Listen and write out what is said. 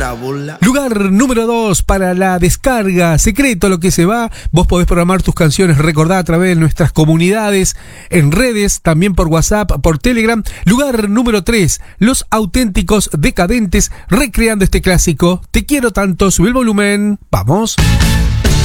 otra burla. Lugar número 2 para la descarga, secreto lo que se va. Vos podés programar tus canciones, recordá, a través de nuestras comunidades, en redes, también por WhatsApp, por Telegram. Lugar número 3, Los Auténticos Decadentes, recreando este clásico. Te quiero tanto, sube el volumen, vamos.